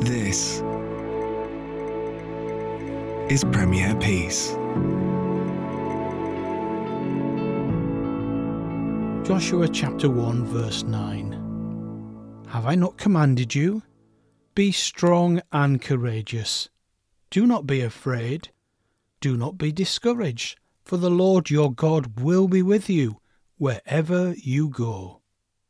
This is Premier Peace. Joshua chapter 1 verse 9. Have I not commanded you? Be strong and courageous. Do not be afraid. Do not be discouraged, for the Lord your God will be with you wherever you go.